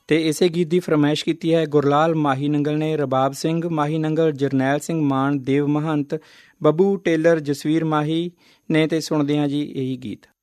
ਅਤੇ ਇਸੇ ਗੀਤ ਦੀ ਫਰਮਾਇਸ਼ ਕੀਤੀ ਹੈ ਗੁਰਲਾਲ ਮਾਹੀ ਨੰਗਲ ਨੇ, ਰਬਾਬ ਸਿੰਘ ਮਾਹੀ ਨੰਗਲ, ਜਰਨੈਲ ਸਿੰਘ ਮਾਨ, ਦੇਵ ਮਹੰਤ, ਬੱਬੂ ਟੇਲਰ, ਜਸਵੀਰ ਮਾਹੀ ਨੇ। ਅਤੇ ਸੁਣਦੇ ਹਾਂ ਜੀ ਇਹੀ ਗੀਤ।